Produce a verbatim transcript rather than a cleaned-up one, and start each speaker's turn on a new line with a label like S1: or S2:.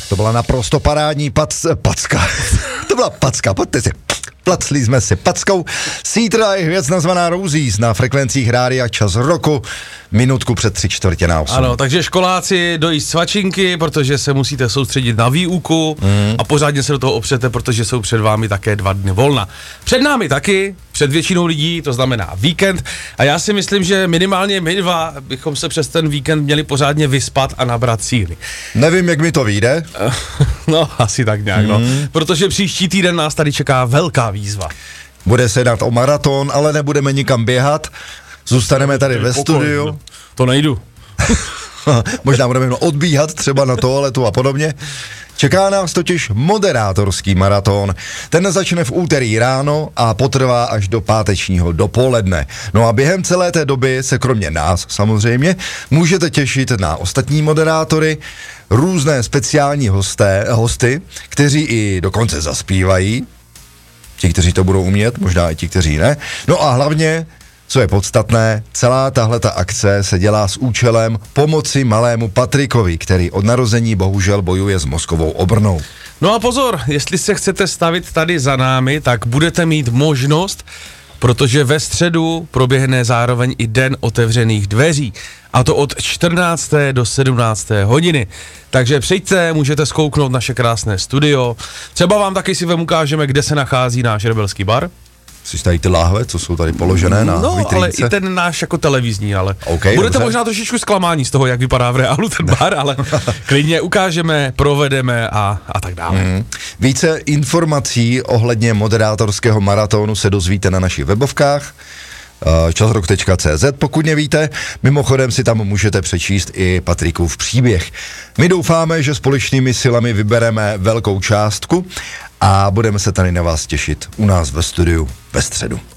S1: To byla naprosto parádní pac, packa. To byla packa, pojďte si. Placli jsme si packou. Sítra je věc nazvaná Rosies na frekvencích rádia Čas roku, minutku před tři čtvrtě na osm.
S2: Ano, takže školáci dojíst svačinky, protože se musíte soustředit na výuku mm. a pořádně se do toho opřete, protože jsou před vámi také dva dny volna. Před námi taky, před většinou lidí, to znamená víkend a já si myslím, že minimálně my dva bychom se přes ten víkend měli pořádně vyspat a nabrat síly.
S1: Nevím, jak mi to vyjde.
S2: No, asi tak nějak, mm. no. Protože příští týden nás tady čeká velká výzva.
S1: Bude se jednat o maraton, ale nebudeme nikam běhat. Zůstaneme tady ve studiu.
S2: No, to nejdu.
S1: Možná budeme odbíhat třeba na toaletu a podobně. Čeká nás totiž moderátorský maraton. Ten začne v úterý ráno a potrvá až do pátečního dopoledne. No a během celé té doby se kromě nás samozřejmě můžete těšit na ostatní moderátory, různé speciální hosté, hosty, kteří i dokonce zaspívají. Ti, kteří to budou umět, možná i ti, kteří ne. No a hlavně, co je podstatné, celá tahleta akce se dělá s účelem pomoci malému Patrikovi, který od narození bohužel bojuje s mozkovou obrnou.
S2: No a pozor, jestli se chcete stavit tady za námi, tak budete mít možnost, protože ve středu proběhne zároveň i den otevřených dveří. A to od čtrnácté do sedmnácté hodiny. Takže přijďte, můžete zkouknout naše krásné studio. Třeba vám taky si vám ukážeme, kde se nachází náš rebelský bar.
S1: Jsi tady ty láhve, co jsou tady položené na
S2: no,
S1: vitrínce?
S2: No, ale i ten náš jako televizní, ale
S1: okay,
S2: budete
S1: dobře.
S2: možná trošičku zklamání z toho, jak vypadá v reálu ten bar, ale klidně ukážeme, provedeme a, a tak dále. Mm.
S1: Více informací ohledně moderátorského maratonu se dozvíte na našich webovkách časrok tečka cé zet, pokud nevíte. Mimochodem si tam můžete přečíst i Patrikův příběh. My doufáme, že společnými silami vybereme velkou částku a budeme se tady na vás těšit u nás ve studiu ve středu.